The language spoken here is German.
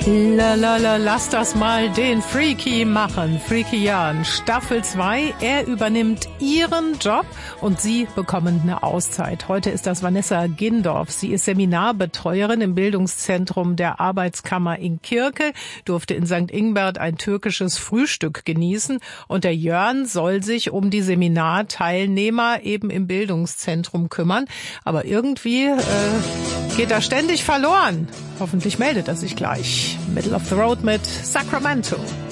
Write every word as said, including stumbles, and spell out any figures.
Lalala, lass das mal den Freaky machen. Freaky Jan, Staffel zwei. Er übernimmt ihren Job und sie bekommen eine Auszeit. Heute ist das Vanessa Gindorf. Sie ist Seminarbetreuerin im Bildungszentrum der Arbeitskammer in Kirke, durfte in Sankt Ingbert ein türkisches Frühstück genießen. Und der Jörn soll sich um die Seminarteilnehmer eben im Bildungszentrum kümmern. Aber irgendwie äh, geht er ständig verloren. Hoffentlich meldet er sich gleich. Middle of the Road mit Sacramento.